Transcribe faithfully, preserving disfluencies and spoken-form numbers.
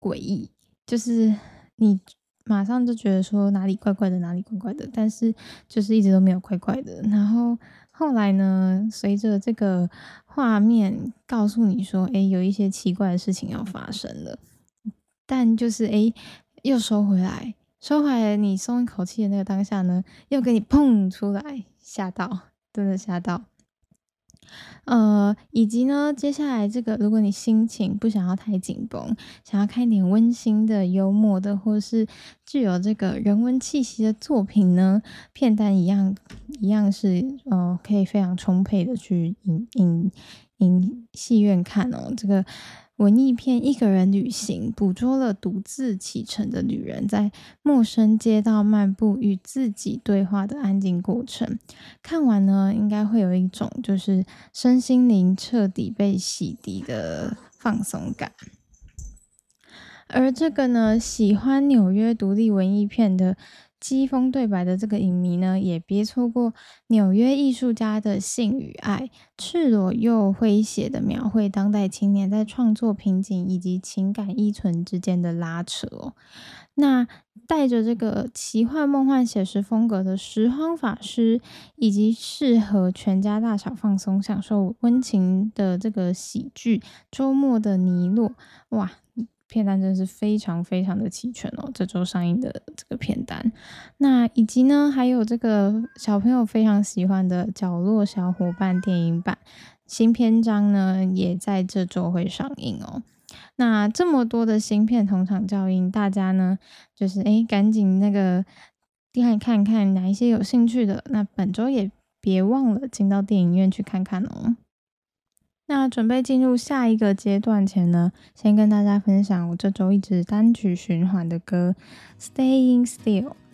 诡异，就是你马上就觉得说哪里怪怪的，哪里怪怪的，但是就是一直都没有怪怪的。然后后来呢，随着这个画面告诉你说，诶，有一些奇怪的事情要发生了，但就是诶，又收回来，收回来你松一口气的那个当下呢，又给你砰出来，吓到，真的吓到。呃，以及呢，接下来这个如果你心情不想要太紧绷，想要看一点温馨的、幽默的，或是具有这个人文气息的作品呢，片单一样一样是呃，可以非常充沛的去影影影戏院看哦。这个文艺片《一个人旅行》捕捉了独自启程的旅人在陌生街道漫步与自己对话的安静过程。看完呢，应该会有一种就是身心灵彻底被洗涤的放松感。而这个呢，喜欢纽约独立文艺片的激风对白的这个影迷呢，也别错过纽约艺术家的性与爱，赤裸又诙谐的描绘当代青年在创作瓶颈以及情感依存之间的拉扯哦。那带着这个奇幻梦幻写实风格的拾荒法师，以及适合全家大小放松、享受温情的这个喜剧《周末的尼洛》，哇！片单真是非常非常的齐全哦，这周上映的这个片单。那以及呢，还有这个小朋友非常喜欢的角落小伙伴电影版新篇章呢，也在这周会上映哦。那这么多的新片同场效应，大家呢就是诶赶紧那个看看看哪一些有兴趣的，那本周也别忘了进到电影院去看看哦。那准备进入下一个阶段前呢，先跟大家分享我这周一直单曲循环的歌《Staying Still》。